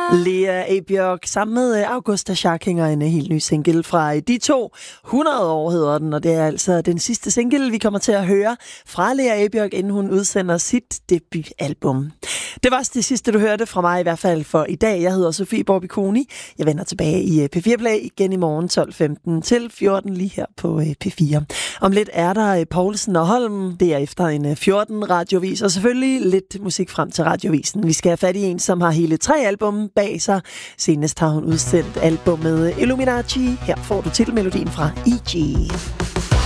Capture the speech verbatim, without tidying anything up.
Lea Ebjørk sammen med Augusta Scharkinger, en helt ny single fra de to. hundrede år hedder den, og det er altså den sidste single, vi kommer til at høre fra Lea Ebjørk, inden hun udsender sit debutalbum. Det var det sidste, du hørte fra mig, i hvert fald for i dag. Jeg hedder Sofie Borbikoni. Jeg vender tilbage i P fire Play igen i morgen tolv femten til fjorten lige her på P fire. Om lidt er der Poulsen og Holm. Det er efter en fjorten radiovis, og selvfølgelig lidt musik frem til radiovisen. Vi skal have fat i en, som har hele tre album bag sig. Senest har hun udsendt albumet Illuminati. Her får du titelmelodien fra E G.